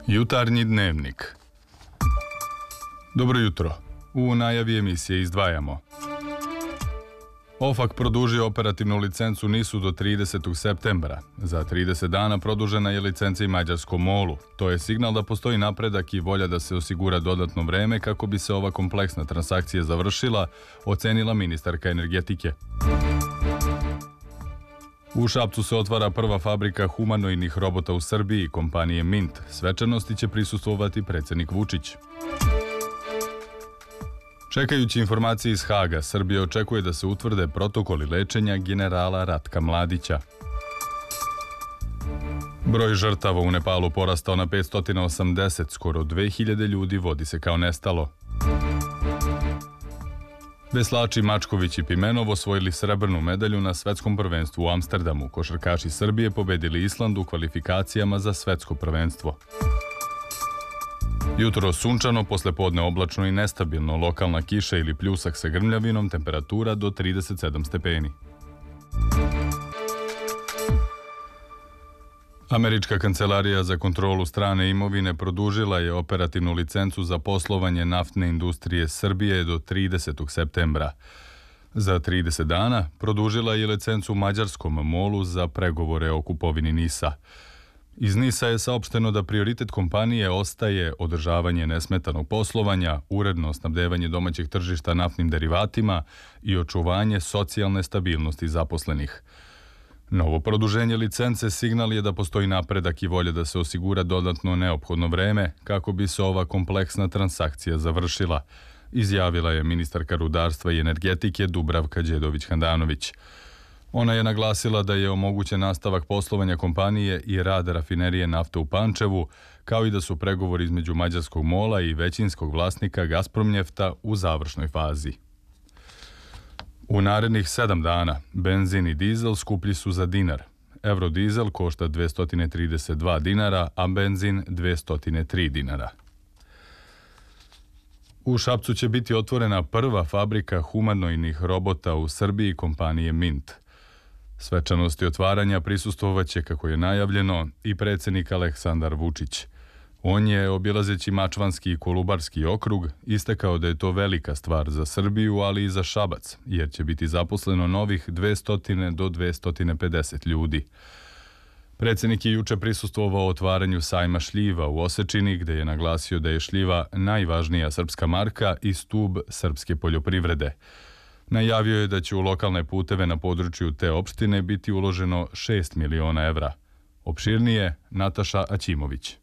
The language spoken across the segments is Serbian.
Jutarnji dnevnik. Dobro jutro. U najavi emisije izdvajamo. OFAK produžio operativnu licencu NIS-u do 30. septembra. Za 30 dana produžena je licenca i mađarskom MOL-u. To je signal da postoji napredak i volja da se osigura dodatno vreme kako bi se ova kompleksna transakcija završila, ocenila ministarka energetike. U Šapcu se otvara prva fabrika humanoidnih robota u Srbiji, kompanije Mint. Svečanosti će prisustvovati predsjednik Vučić. Čekajući informacije iz Haga, Srbija očekuje da se utvrde protokoli lečenja generala Ratka Mladića. Broj žrtava u Nepalu porastao na 580, skoro 2000 ljudi vodi se kao nestalo. Veslači Mačković i Pimenov osvojili srebrnu medalju na svetskom prvenstvu u Amsterdamu. Košarkaši Srbije pobedili Island u kvalifikacijama za svetsko prvenstvo. Jutro sunčano, poslepodne oblačno i nestabilno, lokalna kiša ili pljusak sa grmljavinom, temperatura do 37 stepeni. Američka kancelarija za kontrolu strane imovine produžila je operativnu licencu za poslovanje naftne industrije Srbije do 30. septembra. Za 30 dana produžila je licencu mađarskom MOL-u za pregovore o kupovini NIS-a. Iz NIS-a je saopšteno da prioritet kompanije ostaje održavanje nesmetanog poslovanja, uredno snabdevanje domaćeg tržišta naftnim derivatima i očuvanje socijalne stabilnosti zaposlenih. Novo produženje licence signal je da postoji napredak i volja da se osigura dodatno neophodno vreme kako bi se ova kompleksna transakcija završila, izjavila je ministarka rudarstva i energetike Dubravka Đedović-Handanović. Ona je naglasila da je omogućen nastavak poslovanja kompanije i rad rafinerije nafte u Pančevu, kao i da su pregovori između mađarskog MOL-a i većinskog vlasnika Gazpromnjefta u završnoj fazi. U narednih 7 dana benzin i dizel skuplji su za dinar. Eurodizel košta 232 dinara, a benzin 203 dinara. U Šapcu će biti otvorena prva fabrika humanoidnih robota u Srbiji, kompanije Mint. Svečanosti otvaranja prisustvovaće, kako je najavljeno, i predsjednik Aleksandar Vučić. On je, obilazeći Mačvanski i Kolubarski okrug, istakao da je to velika stvar za Srbiju, ali i za Šabac, jer će biti zaposleno novih 200 do 250 ljudi. Predsjednik je juče prisustvovao otvaranju sajma šljiva u Osečini, gde je naglasio da je šljiva najvažnija srpska marka i stub srpske poljoprivrede. Najavio je da će u lokalne puteve na području te opštine biti uloženo 6 miliona evra. Opširnije, Nataša Aćimović.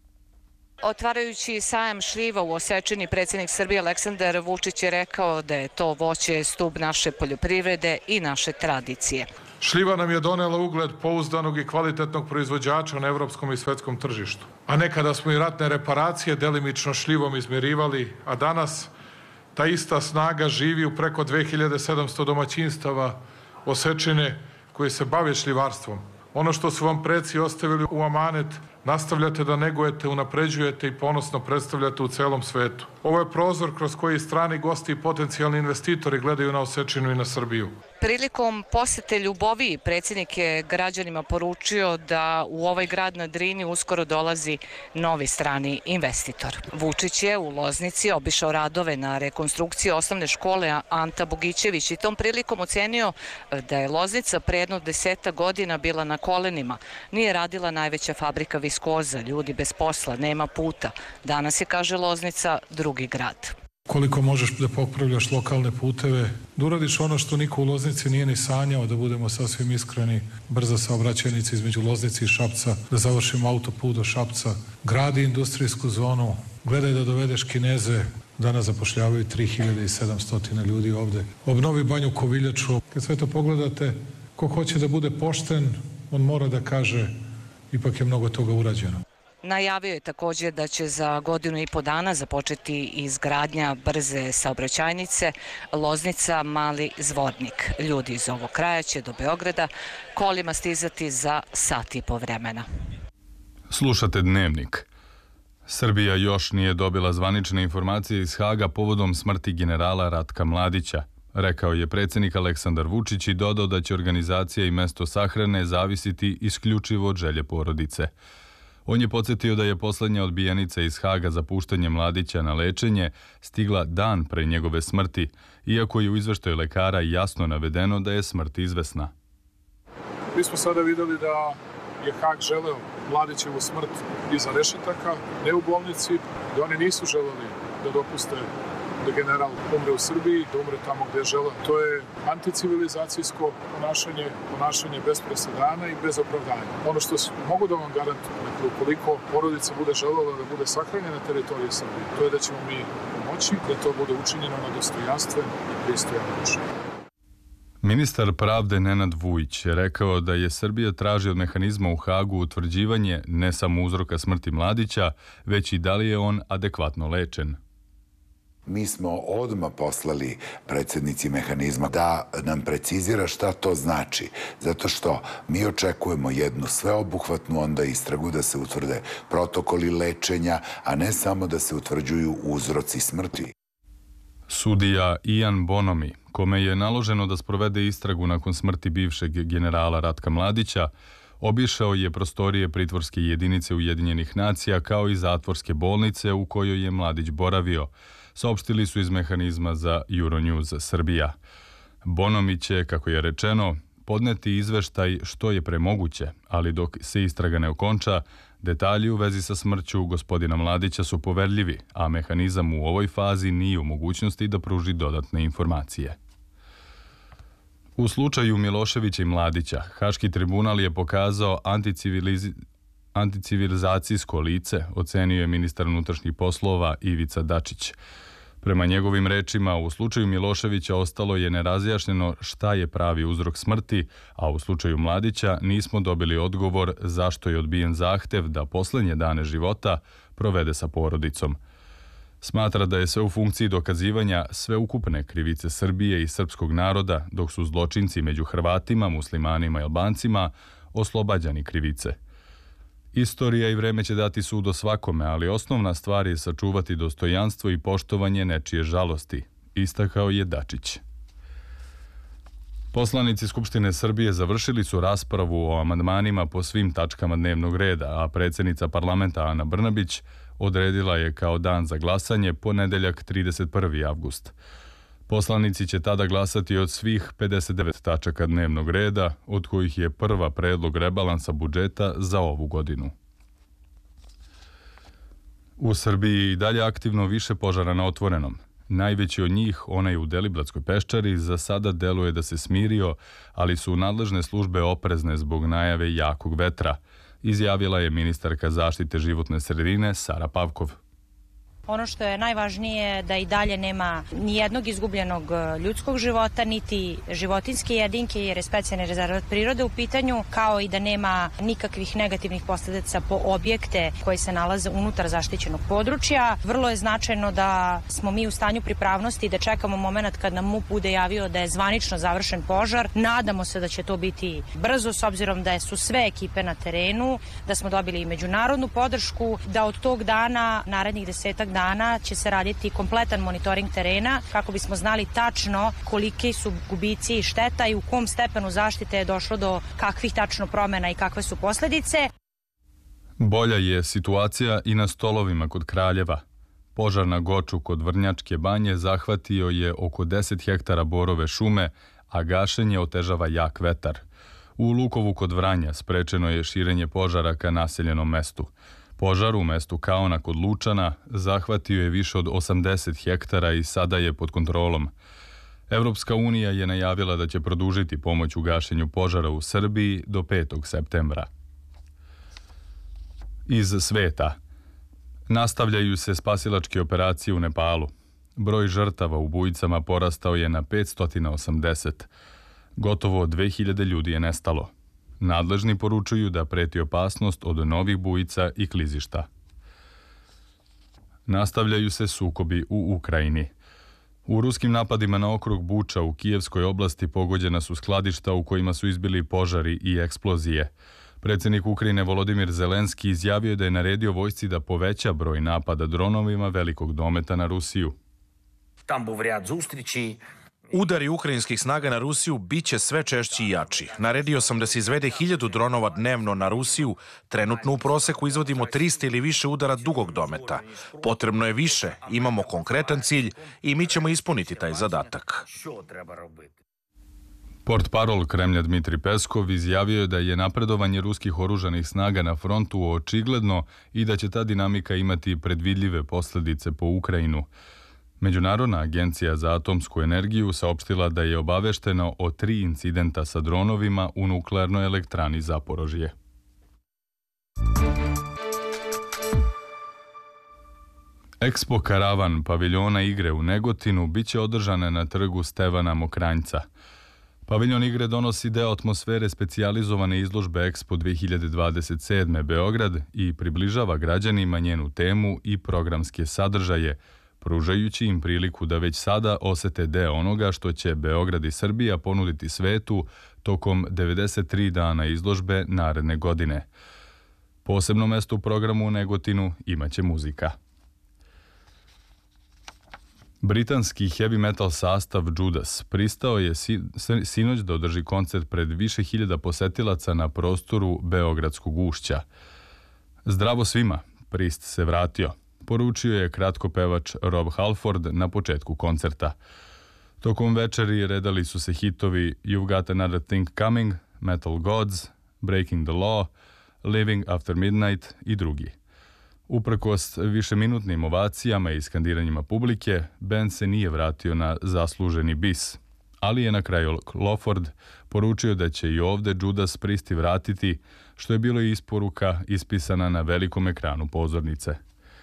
Otvarajući sajam šljiva u Osečini, predsjednik Srbije Aleksandar Vučić je rekao da je to voće stub naše poljoprivrede i naše tradicije. Šljiva nam je donela ugled pouzdanog i kvalitetnog proizvođača na evropskom i svetskom tržištu. A nekada smo i ratne reparacije delimično šljivom izmirivali, a danas ta ista snaga živi u preko 2700 domaćinstava Osečine koji se bave šljivarstvom. Ono što su vam preci ostavili u amanet, nastavljate da negujete, unapređujete i ponosno predstavljate u celom svetu. Ovo je prozor kroz koji strani gosti i potencijalni investitori gledaju na Osečinu i na Srbiju. Prilikom posete Ljuboviji, predsjednik je građanima poručio da u ovaj grad na Drini uskoro dolazi novi strani investitor. Vučić je u Loznici obišao radove na rekonstrukciji osnovne škole Anta Bogićević i tom prilikom ocenio da je Loznica pre jedno 10 godina bila na kolenima. Nije radila najveća fabrika viskoza, ljudi bez posla, nema puta. Danas je, kaže Loznica, drugi grad. Koliko možeš da popravljaš lokalne puteve, da uradiš ono što niko u Loznici nije ni sanjao, da budemo sasvim iskreni, brza saobraćajnica između Loznice i Šapca, da završimo autoput do Šapca, gradi industrijsku zonu, gledaj da dovedeš Kineze, danas zapošljavaju 3700 ljudi ovde, obnovi Banju Koviljaču. Kad sve to pogledate, ko hoće da bude pošten, on mora da kaže ipak je mnogo toga urađeno. Najavio je također da će za 1,5 dana započeti izgradnja brze saobraćajnice Loznica Mali Zvornik. Ljudi iz ovog kraja će do Beograda kolima stizati za 1,5 sata vremena. Slušate dnevnik. Srbija još nije dobila zvanične informacije iz Haga povodom smrti generala Ratka Mladića, rekao je predsjednik Aleksandar Vučić i dodao da će organizacija i mesto sahrane zavisiti isključivo od želje porodice. On je podsjetio da je poslednja odbijenica iz Haga za puštanje mladića na lečenje stigla dan pre njegove smrti, iako je u izveštaju lekara jasno navedeno da je smrt izvesna. Mi smo sada videli da je Hag želeo Mladićevu smrt iza rešetaka, ne u bolnici, da oni nisu želeli da dopuste da general umre u Srbiji, da umre tamo gde je želeo. To je anticivilizacijsko ponašanje bez presedana i bez opravdanja. Ono što mogu da vam garantujem, dakle, ukoliko porodica bude želela da bude sahranjena na teritoriji Srbije, to je da ćemo mi pomoći da to bude učinjeno na dostojanstven i pristojan način. Ministar pravde Nenad Vujić je rekao da je Srbija traži od mehanizma u Hagu utvrđivanje ne samo uzroka smrti Mladića, već i da li je on adekvatno lečen. Mi smo odmah poslali predsjednici mehanizma da nam precizira šta to znači. Zato što mi očekujemo jednu sveobuhvatnu onda istragu da se utvrde protokoli lečenja, a ne samo da se utvrđuju uzroci smrti. Sudija Ian Bonomi, kome je naloženo da sprovede istragu nakon smrti bivšeg generala Ratka Mladića, obišao je prostorije pritvorske jedinice Ujedinjenih nacija kao i zatvorske bolnice u kojoj je Mladić boravio, saopštili su iz mehanizma za Euronews Srbija. Bonomi će, kako je rečeno, podneti izveštaj što je premoguće, ali dok se istraga ne okonča, detalji u vezi sa smrću gospodina Mladića su poverljivi, a mehanizam u ovoj fazi nije u mogućnosti da pruži dodatne informacije. U slučaju Miloševića i Mladića, Haški tribunal je pokazao anticivilizacijsko lice, ocenio je ministar unutrašnjih poslova Ivica Dačić. Prema njegovim rečima, u slučaju Miloševića ostalo je nerazjašnjeno šta je pravi uzrok smrti, a u slučaju Mladića nismo dobili odgovor zašto je odbijen zahtev da poslednje dane života provede sa porodicom. Smatra da je sve u funkciji dokazivanja sveukupne krivice Srbije i srpskog naroda, dok su zločinci među Hrvatima, muslimanima i Albancima oslobađani krivice. Istorija i vreme će dati sud o svakome, ali osnovna stvar je sačuvati dostojanstvo i poštovanje nečije žalosti, istakao je Dačić. Poslanici Skupštine Srbije završili su raspravu o amandmanima po svim tačkama dnevnog reda, a predsjednica parlamenta Ana Brnabić odredila je kao dan za glasanje ponedeljak 31. avgust. Poslanici će tada glasati od svih 59 tačaka dnevnog reda, od kojih je prva predlog rebalansa budžeta za ovu godinu. U Srbiji i dalje aktivno više požara na otvorenom. Najveći od njih, onaj u Deliblatskoj peščari, za sada deluje da se smirio, ali su nadležne službe oprezne zbog najave jakog vetra, izjavila je ministarka zaštite životne sredine Sara Pavkov. Ono što je najvažnije da i dalje nema ni jednog izgubljenog ljudskog života, niti životinjske jedinke, jer je specijalni rezervat prirode u pitanju, kao i da nema nikakvih negativnih posljedica po objekte koji se nalaze unutar zaštićenog područja. Vrlo je značajno da smo mi u stanju pripravnosti i da čekamo moment kad nam MUP bude javio da je zvanično završen požar. Nadamo se da će to biti brzo, s obzirom da su sve ekipe na terenu, da smo dobili i međunarodnu podršku, da od tog dana, narednih 10 dana, će se raditi kompletan monitoring terena kako bismo znali tačno koliki su gubici i šteta i u kom stepenu zaštite je došlo do kakvih tačno promjena i kakve su posljedice. Bolja je situacija i na Stolovima kod Kraljeva. Požar na Goču kod Vrnjačke banje zahvatio je oko 10 hektara borove šume, a gašenje otežava jak vetar. U Lukovu kod Vranja sprečeno je širenje požara ka naseljenom mestu. Požar u mestu Kaona kod Lučana zahvatio je više od 80 hektara i sada je pod kontrolom. Evropska unija je najavila da će produžiti pomoć u gašenju požara u Srbiji do 5. septembra. Iz sveta. Nastavljaju se spasilačke operacije u Nepalu. Broj žrtava u bujicama porastao je na 580. Gotovo 2000 ljudi je nestalo. Nadležni poručuju da preti opasnost od novih bujica i klizišta. Nastavljaju se sukobi u Ukrajini. U ruskim napadima na okrug Buča u Kijevskoj oblasti pogođena su skladišta u kojima su izbili požari i eksplozije. Predsjednik Ukrajine Volodimir Zelenski izjavio da je naredio vojsci da poveća broj napada dronovima velikog dometa na Rusiju. Там був ряд зустрічей. Udari ukrajinskih snaga na Rusiju biće sve češći i jači. Naredio sam da se izvede 1000 dronova dnevno na Rusiju. Trenutno u proseku izvodimo 300 ili više udara dugog dometa. Potrebno je više, imamo konkretan cilj i mi ćemo ispuniti taj zadatak. Portparol Kremlja Dmitri Peskov izjavio je da je napredovanje ruskih oružanih snaga na frontu očigledno i da će ta dinamika imati predvidljive posljedice po Ukrajinu. Međunarodna agencija za atomsku energiju saopštila da je obavešteno o 3 incidenta sa dronovima u nuklearnoj elektrani Zaporožje. Expo Karavan paviljona igre u Negotinu biće održana na trgu Stevana Mokranjca. Paviljon igre donosi deo atmosfere specijalizovane izložbe Expo 2027. Beograd i približava građanima njenu temu i programske sadržaje, pružajući im priliku da već sada osete deo onoga što će Beograd i Srbija ponuditi svetu tokom 93 dana izložbe naredne godine. Posebno mesto u programu u Negotinu imaće muzika. Britanski heavy metal sastav Judas pristao je sinoć da održi koncert pred više hiljada posetilaca na prostoru Beogradskog ušća. Zdravo svima, Priest se vratio, poručio je kratkopevač Rob Halford na početku koncerta. Tokom večeri redali su se hitovi You've Got Another Thing Coming, Metal Gods, Breaking the Law, Living After Midnight i drugi. Uprkos višeminutnim ovacijama i skandiranjima publike, bend se nije vratio na zasluženi bis, ali je na kraju Lawford poručio da će i ovde Judas Priesti vratiti, što je bilo isporuka ispisana na velikom ekranu pozornice.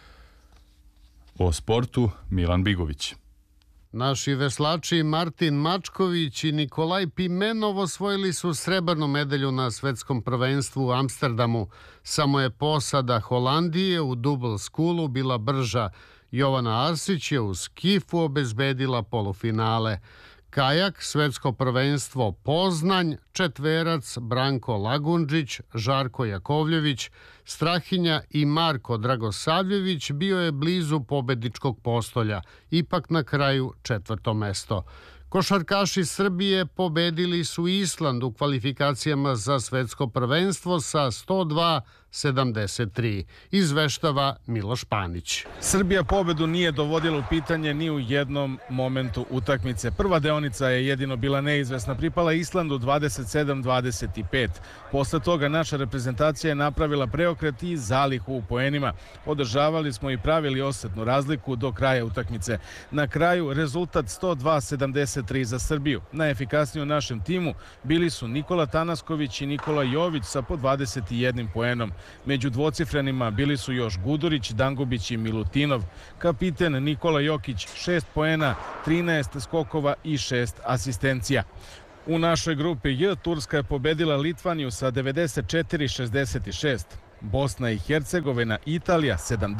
O sportu Milan Bigović. Naši veslači Martin Mačković i Nikolaj Pimenov osvojili su srebrnu medalju na svetskom prvenstvu u Amsterdamu. Samo je posada Holandije u double scullu bila brža. Jovana Arsić je u skifu obezbedila polufinale. Kajak, svetsko prvenstvo Poznanj, četverac Branko Lagundžić, Žarko Jakovljević, Strahinja i Marko Dragosavljević bio je blizu pobedničkog postolja, ipak na kraju 4. mesto. Košarkaši Srbije pobedili su Island u kvalifikacijama za svetsko prvenstvo sa 102-73. Izveštava Miloš Panić. Srbija pobedu nije dovodila u pitanje ni u jednom momentu utakmice. Prva deonica je jedino bila neizvesna, pripala Islandu 27-25. Posle toga naša reprezentacija je napravila preokret i zalihu u poenima. Održavali smo i pravili osetnu razliku do kraja utakmice. Na kraju rezultat 102-73 za Srbiju. Najefikasniji u našem timu bili su Nikola Tanasković i Nikola Jović sa po 21 poenom. Među dvocifrenima bili su još Gudurić, Dangubić i Milutinov. Kapiten Nikola Jokić 6 poena, 13 skokova i 6 asistencija. U našoj grupi J Turska je pobedila Litvaniju sa 94-66. Bosna i Hercegovina, Italija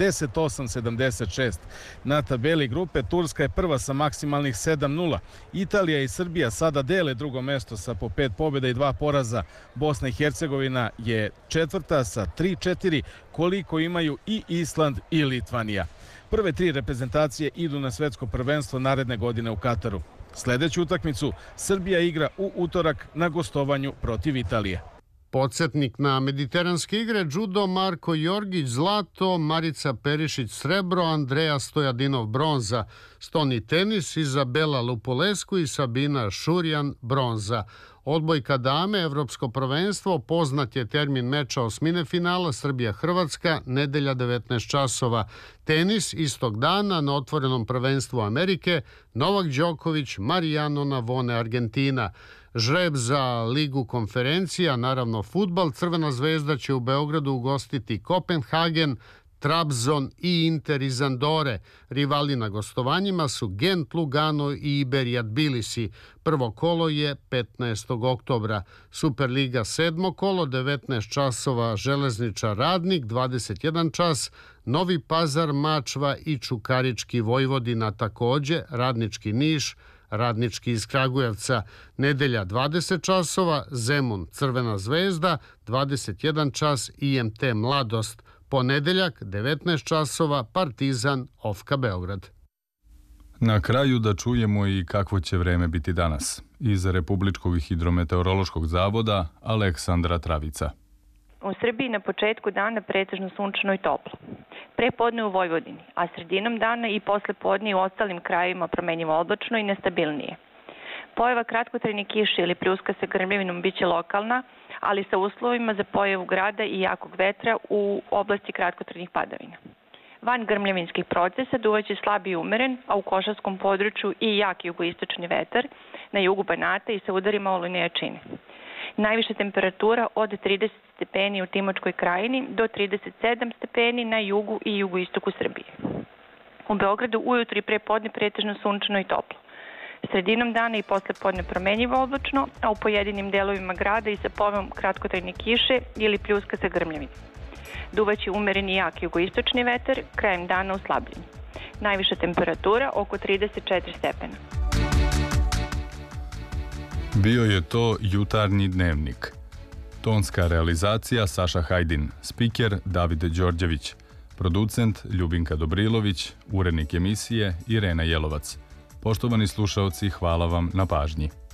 78-76. Na tabeli grupe Turska je prva sa maksimalnih 7-0. Italija i Srbija sada dele drugo mesto sa po 5 pobjeda i 2 poraza. Bosna i Hercegovina je četvrta sa 3-4, koliko imaju i Island i Litvanija. Prve 3 reprezentacije idu na svetsko prvenstvo naredne godine u Kataru. Sljedeću utakmicu Srbija igra u utorak na gostovanju protiv Italije. Podsjetnik na mediteranske igre judo Marko Jorgić zlato, Marica Perišić srebro, Andreja Stojadinov bronza, stoni tenis Izabela Lupulesku i Sabina Šurjan bronza. Odbojka dame, evropsko prvenstvo, poznat je termin meča osmine finala Srbija-Hrvatska, nedelja 19 časova. Tenis istog dana na otvorenom prvenstvu Amerike, Novak Đoković, Marijano Navone, Argentina. Žreb za Ligu konferencija, naravno fudbal, Crvena zvezda će u Beogradu ugostiti Kopenhagen, Trabzon i Inter iz Andore. Rivali na gostovanjima su Gent, Lugano i Iberija Tbilisi. Prvo kolo je 15. oktobra. Superliga 7. kolo, 19 časova Železničar Radnik, 21 čas, Novi Pazar, Mačva i Čukarički Vojvodina, takođe Radnički Niš, Radnički iz Kragujevca. Nedelja 20 časova, Zemun, Crvena zvezda, 21 čas, IMT Mladost. Ponedeljak, 19 časova, Partizan, Ofka Beograd. Na kraju da čujemo i kakvo će vreme biti danas. Iz Republičkog hidrometeorološkog zavoda Aleksandra Travica. U Srbiji na početku dana pretežno sunčano i toplo. Pre podne u Vojvodini, a sredinom dana i posle podne u ostalim krajevima promenjivo oblačno i nestabilnije. Pojava kratkotrajne kiše ili pljuska sa grmljavinom biće lokalna, ali sa uslovima za pojavu grada i jakog vetra u oblasti kratkotrajnih padavina. Van grmljavinskih procesa duvaće slab i umeren, a u Košavskom području i jak jugoistočni vetar, na jugu Banata i sa udarima olujne jačine. Najviša temperatura od 30 stepeni u Timočkoj krajini do 37 stepeni na jugu i jugoistoku Srbije. U Beogradu ujutru i pre podne pretežno sunčano i toplo. Sredinom dana i posle podne promenjivo oblačno, a u pojedinim delovima grada i sa pojavom kratkotrajne kiše ili pljuska sa grmljavinom. Duvaće umereni jak jugoistočni vetar, krajem dana uslabljen. Najviša temperatura oko 34 stepena. Bio je to jutarnji dnevnik. Tonska realizacija Saša Hajdin, spiker David Đorđević, producent Ljubinka Dobrilović, urednik emisije Irena Jelovac. Poštovani slušaoci, hvala vam na pažnji.